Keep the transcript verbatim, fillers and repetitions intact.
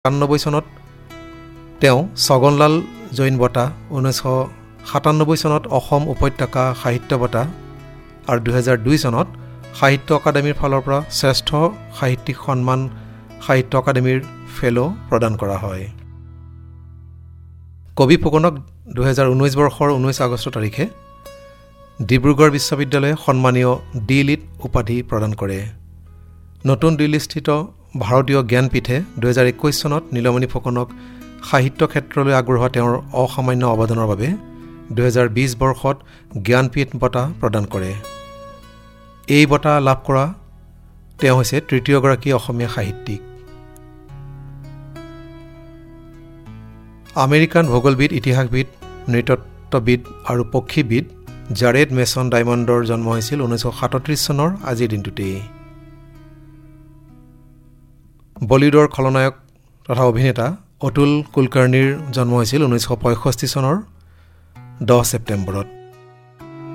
সাতানব্বৈ চনত তেওঁ ছগনলাল জৈন বঁটা, ঊনৈছশ সাতানব্বৈ চনত অসম উপত্যকা সাহিত্য বঁটা আৰু দুহেজাৰ দুই চনত সাহিত্য একাডেমীৰ ফালৰ পৰা শ্ৰেষ্ঠ সাহিত্যিক সন্মান সাহিত্য একাডেমীৰ ফেলো প্ৰদান কৰা হয়। কবি ফুকনক দুহেজাৰ ঊনৈছ বৰ্ষৰ ঊনৈছ আগষ্ট তাৰিখে ডিব্ৰুগড় বিশ্ববিদ্যালয়ে সন্মানীয় ডি লিট উপাধি প্ৰদান কৰে। নতুন দিল্লীস্থিত ভাৰতীয় জ্ঞানপীঠে দুহেজাৰ একৈছ চনত নীলমণি ফুকনক সাহিত্য ক্ষেত্ৰলৈ আগবঢ়োৱা তেওঁৰ অসামান্য অৱদানৰ বাবে দুহেজাৰ বিছ বৰ্ষত জ্ঞানপীঠ বঁটা প্ৰদান কৰে। এই বঁটা লাভ কৰা তেওঁ হৈছে তৃতীয়গৰাকী অসমীয়া সাহিত্যিক। আমেৰিকান ভূগোলবিদ, ইতিহাসবিদ, নৃতত্ত্ববিদ আৰু পক্ষীবিদ জাৰেড মেছন ডায়মণ্ডৰ জন্ম হৈছিল ঊনৈছশ সাতত্ৰিছ চনৰ আজিৰ দিনটোতেই। বলিউডৰ খলনায়ক তথা অভিনেতা অতুল কুলকাৰ্ণীৰ জন্ম হৈছিল ঊনৈছশ পঁয়ষষ্ঠি চনৰ দহ ছেপ্টেম্বৰত।